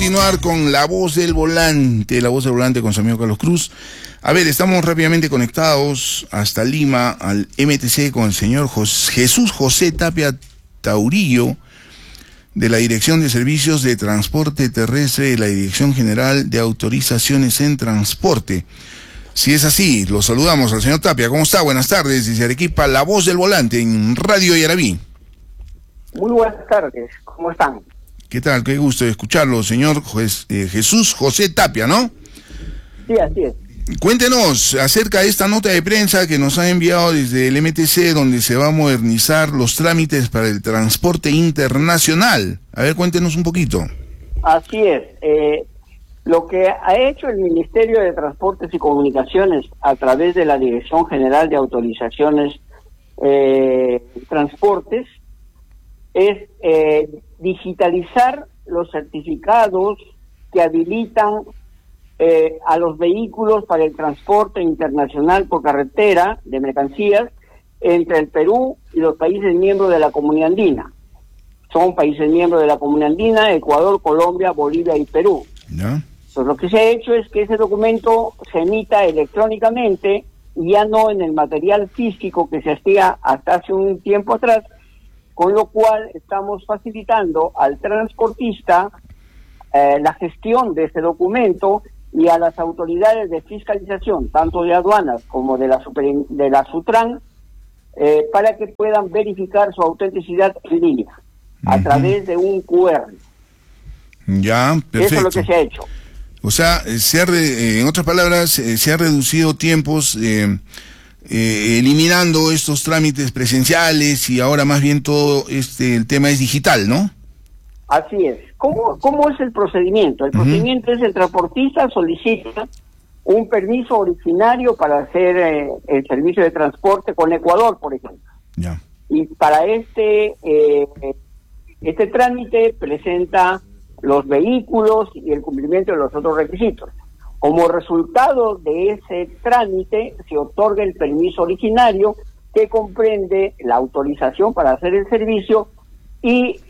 continuar con La Voz del Volante, con su amigo Carlos Cruz. A ver, estamos rápidamente conectados hasta Lima, al MTC, con el señor Jesús José Tapia Taurillo, de la Dirección de Servicios de Transporte Terrestre de la Dirección General de Autorizaciones en Transporte. Si es así, lo saludamos al señor Tapia. ¿Cómo está? Buenas tardes, desde Arequipa, La Voz del Volante en Radio Yaraví. Muy buenas tardes, ¿cómo están? ¿Qué tal? Qué gusto escucharlo, señor Jesús José Tapia, ¿no? Sí, así es. Cuéntenos acerca de esta nota de prensa que nos ha enviado desde el MTC, donde se va a modernizar los trámites para el transporte internacional. A ver, cuéntenos un poquito. Así es. Lo que ha hecho el Ministerio de Transportes y Comunicaciones a través de la Dirección General de Autorizaciones Transportes es digitalizar los certificados que habilitan a los vehículos para el transporte internacional por carretera de mercancías entre el Perú y los países miembros de la Comunidad Andina. Son países miembros de la Comunidad Andina: Ecuador, Colombia, Bolivia y Perú. ¿Ya? Entonces, lo que se ha hecho es que ese documento se emita electrónicamente y ya no en el material físico que se hacía hasta hace un tiempo atrás, con lo cual estamos facilitando al transportista la gestión de ese documento y a las autoridades de fiscalización, tanto de aduanas como de la SUTRAN, para que puedan verificar su autenticidad en línea a través de un QR. Ya, perfecto. Eso es lo que se ha hecho. O sea, en otras palabras, se ha reducido tiempos, eliminando estos trámites presenciales, y ahora más bien todo el tema es digital, ¿no? Así es. ¿Cómo es el procedimiento? El procedimiento es: el transportista solicita un permiso originario para hacer el servicio de transporte con Ecuador, por ejemplo. Ya. Y para este trámite presenta los vehículos y el cumplimiento de los otros requisitos. Como resultado de ese trámite se otorga el permiso originario, que comprende la autorización para hacer el servicio y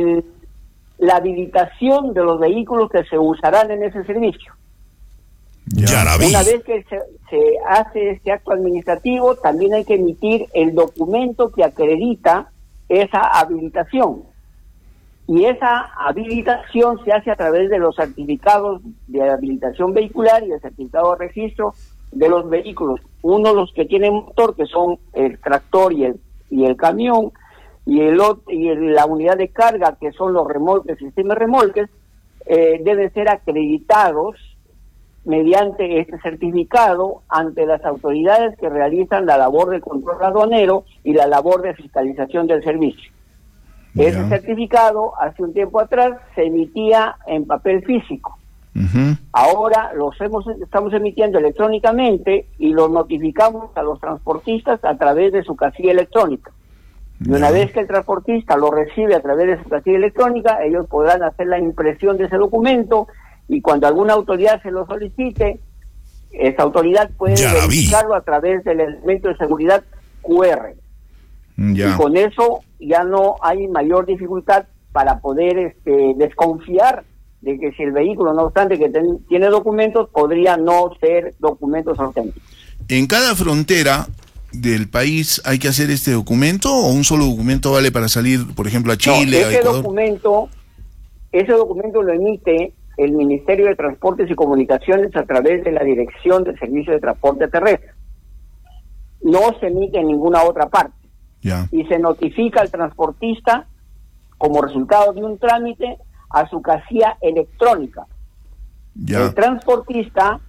la habilitación de los vehículos que se usarán en ese servicio. Una vez que se hace este acto administrativo, también hay que emitir el documento que acredita esa habilitación. Y esa habilitación se hace a través de los certificados de habilitación vehicular y el certificado de registro de los vehículos. Uno, los que tienen motor, que son el tractor y el camión, y la unidad de carga, que son los remolques, sistemas remolques, deben ser acreditados mediante este certificado ante las autoridades que realizan la labor de control aduanero y la labor de fiscalización del servicio. Ese certificado, hace un tiempo atrás, se emitía en papel físico. Ahora estamos emitiendo electrónicamente y lo notificamos a los transportistas a través de su casilla electrónica. Y una vez que el transportista lo recibe a través de su casilla electrónica, ellos podrán hacer la impresión de ese documento, y cuando alguna autoridad se lo solicite, esa autoridad puede verificarlo a través del elemento de seguridad QR. Y con eso ya no hay mayor dificultad para poder desconfiar de que si el vehículo, no obstante que tiene documentos, podría no ser documentos auténticos. ¿En cada frontera del país hay que hacer este documento, o un solo documento vale para salir, por ejemplo, a Chile, a Ecuador? Ese documento lo emite el Ministerio de Transportes y Comunicaciones a través de la Dirección de Servicios de Transporte Terrestre. No se emite en ninguna otra parte. Y se notifica al transportista como resultado de un trámite a su casilla electrónica. El transportista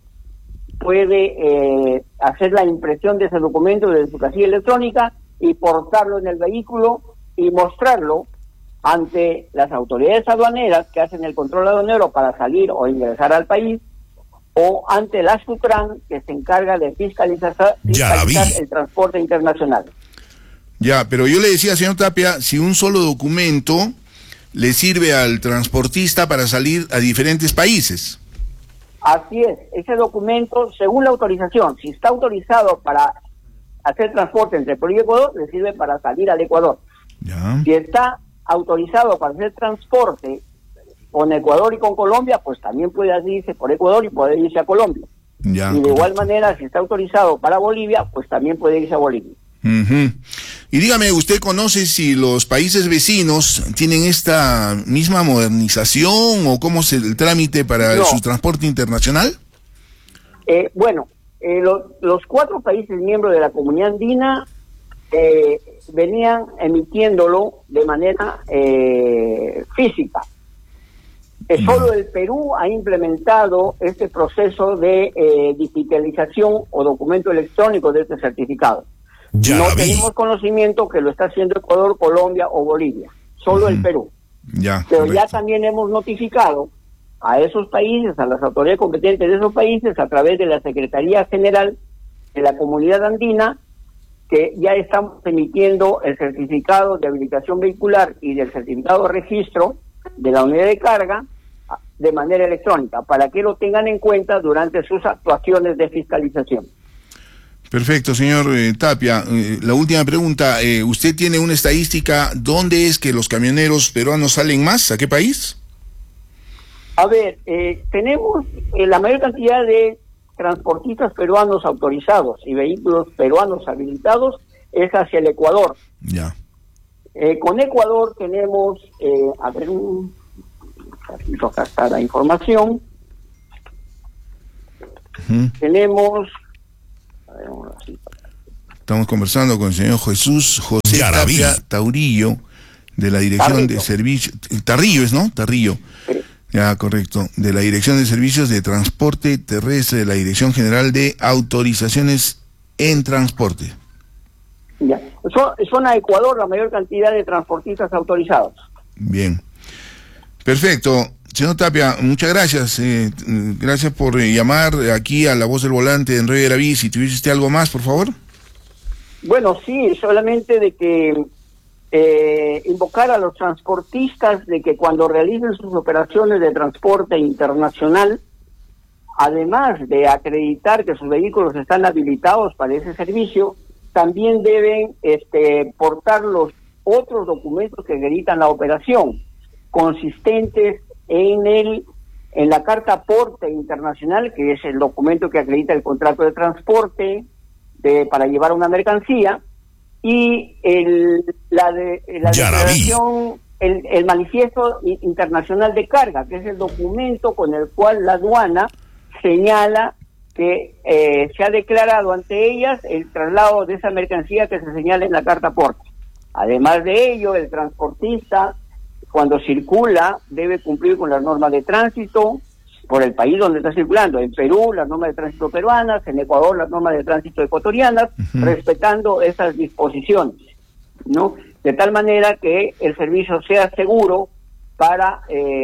puede hacer la impresión de ese documento desde su casilla electrónica y portarlo en el vehículo y mostrarlo ante las autoridades aduaneras que hacen el control aduanero para salir o ingresar al país, o ante la SUTRAN, que se encarga de fiscalizar el transporte internacional. Ya, pero yo le decía, señor Tapia, si un solo documento le sirve al transportista para salir a diferentes países. Así es, ese documento, según la autorización, si está autorizado para hacer transporte entre Perú y Ecuador, le sirve para salir al Ecuador. Si está autorizado para hacer transporte con Ecuador y con Colombia, pues también puede irse por Ecuador y puede irse a Colombia. Ya, y de igual manera, si está autorizado para Bolivia, pues también puede irse a Bolivia. Y dígame, ¿usted conoce si los países vecinos tienen esta misma modernización o cómo es el trámite para su transporte internacional? Los 4 países miembros de la Comunidad Andina venían emitiéndolo de manera física. Solo el Perú ha implementado este proceso de digitalización o documento electrónico de este certificado. No tenemos conocimiento que lo está haciendo Ecuador, Colombia o Bolivia, solo el Perú. Pero ya también hemos notificado a esos países, a las autoridades competentes de esos países, a través de la Secretaría General de la Comunidad Andina, que ya estamos emitiendo el certificado de habilitación vehicular y del certificado de registro de la unidad de carga de manera electrónica, para que lo tengan en cuenta durante sus actuaciones de fiscalización. Perfecto, señor Tapia. La última pregunta, ¿usted tiene una estadística dónde es que los camioneros peruanos salen más? ¿A qué país? A ver, tenemos la mayor cantidad de transportistas peruanos autorizados y vehículos peruanos habilitados es hacia el Ecuador. Ya. Con Ecuador tenemos, acá está la información. Tenemos... Estamos conversando con el señor Jesús José Tapia Taurillo, de la Dirección de Servicios... Tarrillo es, ¿no? Tarrillo. Sí. Ya, correcto. De la Dirección de Servicios de Transporte Terrestre, de la Dirección General de Autorizaciones en Transporte. Ya. Son a Ecuador la mayor cantidad de transportistas autorizados. Bien. Perfecto. Señor Tapia, muchas gracias. Gracias por llamar aquí a La Voz del Volante en Radio Yaraví. Si tuviese usted algo más, por favor. Bueno, sí, solamente de que invocar a los transportistas de que cuando realicen sus operaciones de transporte internacional, además de acreditar que sus vehículos están habilitados para ese servicio, también deben portar los otros documentos que acreditan la operación, consistentes en la carta aporte internacional, que es el documento que acredita el contrato de transporte para llevar una mercancía, y la declaración, el manifiesto internacional de carga, que es el documento con el cual la aduana señala que se ha declarado ante ellas el traslado de esa mercancía que se señala en la carta aporte. Además de ello, el transportista, cuando circula, debe cumplir con las normas de tránsito por el país donde está circulando. En Perú, las normas de tránsito peruanas; en Ecuador, las normas de tránsito ecuatorianas, respetando esas disposiciones, ¿no? De tal manera que el servicio sea seguro para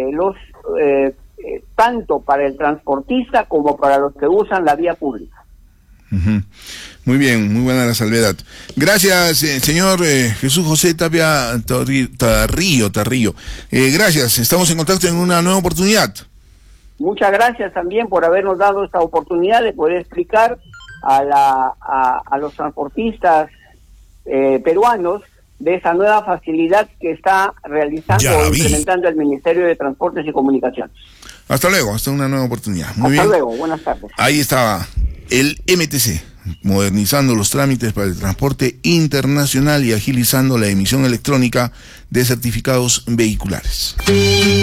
tanto para el transportista como para los que usan la vía pública. Muy bien, muy buena la salvedad. Gracias, señor Jesús José Tapia Tarrillo. Gracias, estamos en contacto en una nueva oportunidad. Muchas gracias también por habernos dado esta oportunidad de poder explicar a los transportistas peruanos de esa nueva facilidad que está realizando o implementando el Ministerio de Transportes y Comunicaciones. Hasta luego, hasta una nueva oportunidad. Muy hasta bien. Luego, buenas tardes. Ahí estaba el MTC, modernizando los trámites para el transporte internacional y agilizando la emisión electrónica de certificados vehiculares.